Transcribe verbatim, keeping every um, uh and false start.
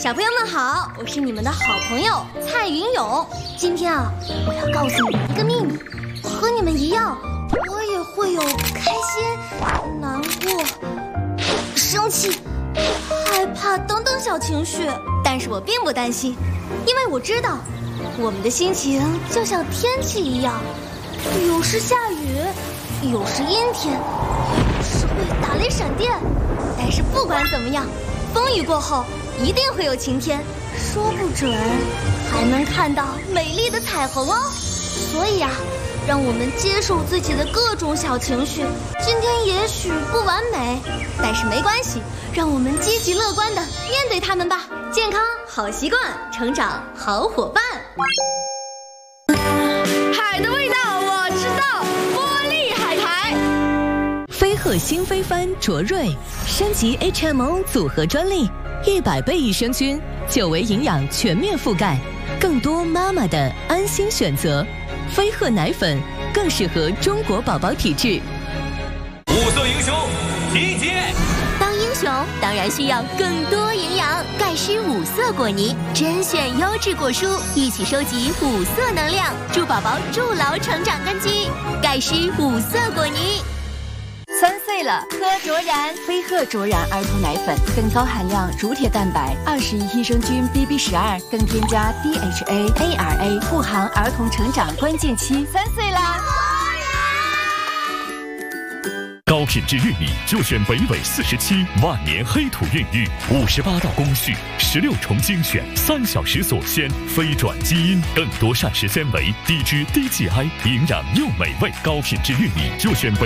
小朋友们好，我是你们的好朋友蔡云勇。今天啊，我要告诉你们一个秘密，和你们一样，我也会有开心、难过、生气、害怕等等小情绪。但是我并不担心，因为我知道，我们的心情就像天气一样，有时下雨，有时阴天，有时会打雷闪电。但是不管怎么样，风雨过后一定会有晴天，说不准还能看到美丽的彩虹哦。所以啊，让我们接受自己的各种小情绪。今天也许不完美，但是没关系，让我们积极乐观地面对它们吧。健康好习惯，成长好伙伴。 海的味道我知道，玻璃海苔。 飞鹤新飞帆卓瑞升级 H M O 组合专利，一百倍益生菌，久维营养全面覆盖，更多妈妈的安心选择。飞鹤奶粉更适合中国宝宝体质。 五色英雄集结。 当英雄当然需要更多营养，钙湿五色果泥，甄选优质果蔬，一起收集五色能量，助宝宝筑牢成长根基。钙湿五色果泥。 三岁了，喝卓然。飞鹤卓然儿童奶粉，更高含量乳铁蛋白，二十亿益生菌 B B 十二，更添加 D H A A R A， 护航儿童成长关键期。三岁啦！ 高品质玉米就选北纬四十七万年黑土孕育，五十八道工序，十六重精选，三小时锁鲜，非转基因，更多膳食纤维，低脂低 G I， 营养又美味。高品质玉米就选北。